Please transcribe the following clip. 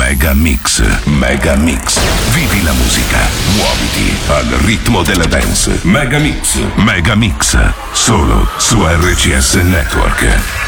Mega Mix, Mega Mix. Vivi la musica, muoviti al ritmo della dance. Mega Mix, Mega Mix. Solo su RCS Network.